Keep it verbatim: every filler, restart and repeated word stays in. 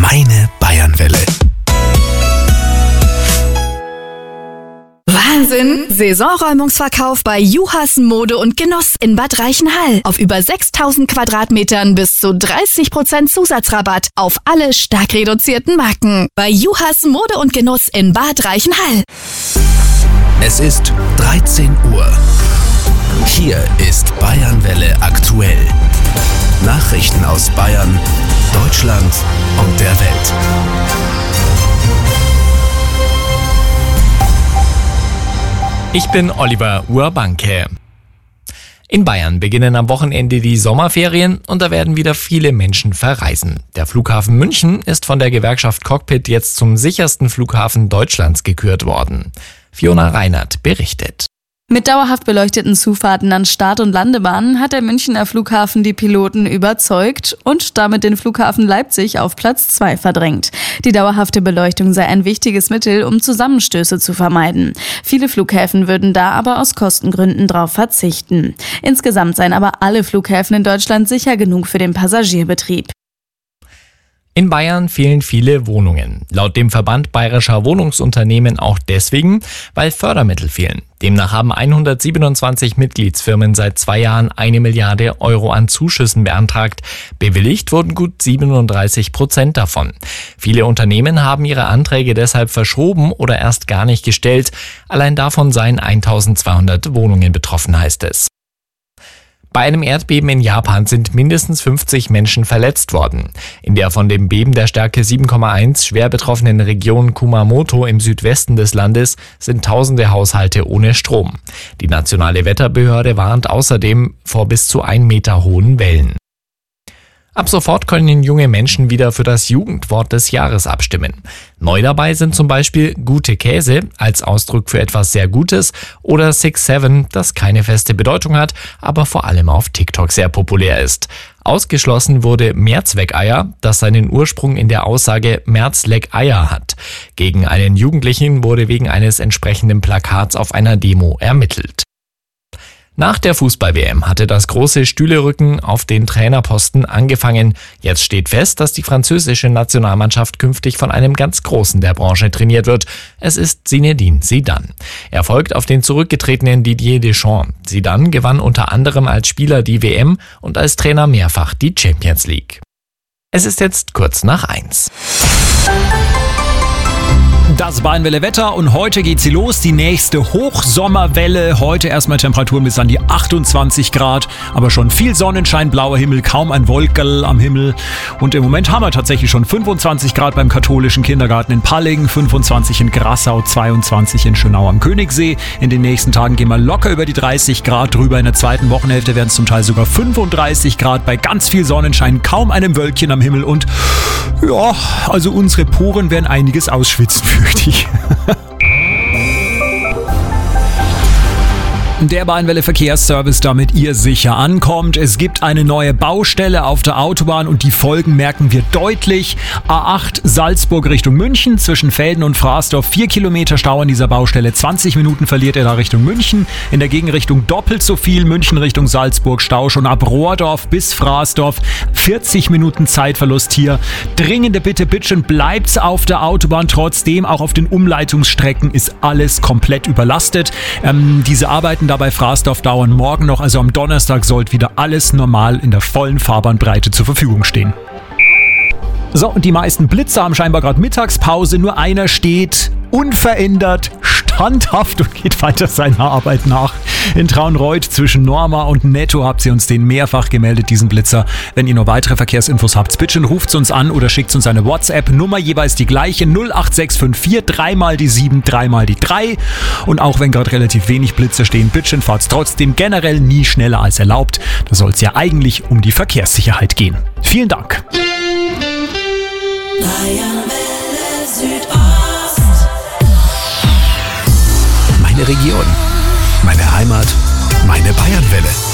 Meine Bayernwelle. Wahnsinn! Saisonräumungsverkauf bei Juhas Mode und Genuss in Bad Reichenhall. Auf über sechstausend Quadratmetern bis zu dreißig Prozent Zusatzrabatt auf alle stark reduzierten Marken. Bei Juhas Mode und Genuss in Bad Reichenhall. Es ist dreizehn Uhr. Hier ist Bayernwelle aktuell. Nachrichten aus Bayern, Deutschland und der Welt. Ich bin Oliver Urbanke. In Bayern beginnen am Wochenende die Sommerferien und da werden wieder viele Menschen verreisen. Der Flughafen München ist von der Gewerkschaft Cockpit jetzt zum sichersten Flughafen Deutschlands gekürt worden. Fiona Reinert berichtet. Mit dauerhaft beleuchteten Zufahrten an Start- und Landebahnen hat der Münchner Flughafen die Piloten überzeugt und damit den Flughafen Leipzig auf Platz zwei verdrängt. Die dauerhafte Beleuchtung sei ein wichtiges Mittel, um Zusammenstöße zu vermeiden. Viele Flughäfen würden da aber aus Kostengründen drauf verzichten. Insgesamt seien aber alle Flughäfen in Deutschland sicher genug für den Passagierbetrieb. In Bayern fehlen viele Wohnungen. Laut dem Verband Bayerischer Wohnungsunternehmen auch deswegen, weil Fördermittel fehlen. Demnach haben hundertsiebenundzwanzig Mitgliedsfirmen seit zwei Jahren eine Milliarde Euro an Zuschüssen beantragt. Bewilligt wurden gut siebenunddreißig Prozent davon. Viele Unternehmen haben ihre Anträge deshalb verschoben oder erst gar nicht gestellt. Allein davon seien eintausendzweihundert Wohnungen betroffen, heißt es. Bei einem Erdbeben in Japan sind mindestens fünfzig Menschen verletzt worden. In der von dem Beben der Stärke sieben Komma eins schwer betroffenen Region Kumamoto im Südwesten des Landes sind tausende Haushalte ohne Strom. Die nationale Wetterbehörde warnt außerdem vor bis zu ein Meter hohen Wellen. Ab sofort können junge Menschen wieder für das Jugendwort des Jahres abstimmen. Neu dabei sind zum Beispiel gute Käse als Ausdruck für etwas sehr Gutes oder Six Seven, das keine feste Bedeutung hat, aber vor allem auf TikTok sehr populär ist. Ausgeschlossen wurde Mehrzweckeier, das seinen Ursprung in der Aussage Merz leck Eier hat. Gegen einen Jugendlichen wurde wegen eines entsprechenden Plakats auf einer Demo ermittelt. Nach der Fußball-W M hatte das große Stühlerücken auf den Trainerposten angefangen. Jetzt steht fest, dass die französische Nationalmannschaft künftig von einem ganz Großen der Branche trainiert wird. Es ist Zinedine Zidane. Er folgt auf den zurückgetretenen Didier Deschamps. Zidane gewann unter anderem als Spieler die W M und als Trainer mehrfach die Champions League. Es ist jetzt kurz nach eins. Das Bayernwelle Wetter und heute geht sie los, die nächste Hochsommerwelle. Heute erstmal Temperaturen bis an die achtundzwanzig Grad, aber schon viel Sonnenschein, blauer Himmel, kaum ein Wolkerl am Himmel. Und im Moment haben wir tatsächlich schon fünfundzwanzig Grad beim katholischen Kindergarten in Palling, fünfundzwanzig in Grassau, zweiundzwanzig in Schönau am Königssee. In den nächsten Tagen gehen wir locker über die dreißig Grad drüber. In der zweiten Wochenhälfte werden es zum Teil sogar fünfunddreißig Grad bei ganz viel Sonnenschein, kaum einem Wölkchen am Himmel. Und ja, also unsere Poren werden einiges ausschwitzen, fürchte ich. Der Bayernwelle Verkehrsservice, damit ihr sicher ankommt. Es gibt eine neue Baustelle auf der Autobahn und die Folgen merken wir deutlich. A acht Salzburg Richtung München, zwischen Velden und Fraßdorf vier Kilometer Stau an dieser Baustelle. zwanzig Minuten verliert er da Richtung München. In der Gegenrichtung doppelt so viel. München Richtung Salzburg Stau schon ab Rohrdorf bis Fraßdorf. vierzig Minuten Zeitverlust hier. Dringende Bitte, bitteschön, bleibt's auf der Autobahn. Trotzdem, auch auf den Umleitungsstrecken ist alles komplett überlastet. Ähm, diese Arbeiten da bei Fraßdorf dauern morgen noch, also am Donnerstag sollte wieder alles normal in der vollen Fahrbahnbreite zur Verfügung stehen. So, und die meisten Blitzer haben scheinbar gerade Mittagspause, nur einer steht unverändert, standhaft und geht weiter seiner Arbeit nach. In Traunreut zwischen Norma und Netto habt ihr uns den mehrfach gemeldet, diesen Blitzer. Wenn ihr noch weitere Verkehrsinfos habt, bitte ruft uns an oder schickt uns eine WhatsApp-Nummer, jeweils die gleiche, null acht sechs fünf vier, dreimal die sieben, dreimal die drei. Und auch wenn gerade relativ wenig Blitzer stehen, bitte fahrt's trotzdem generell nie schneller als erlaubt. Da soll es ja eigentlich um die Verkehrssicherheit gehen. Vielen Dank. Bayernwelle Südost. Meine Region, meine Heimat, meine Bayernwelle.